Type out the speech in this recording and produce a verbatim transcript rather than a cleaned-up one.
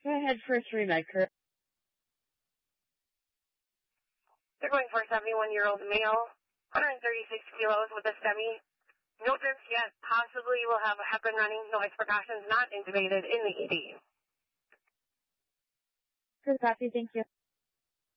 Go ahead, first remed, Kurt. They're going for a seventy-one-year-old male, one hundred thirty-six kilos with a STEMI. No drips yet. Possibly will have a heparin running. Noise precautions not intubated in the E D. Good copy, thank you.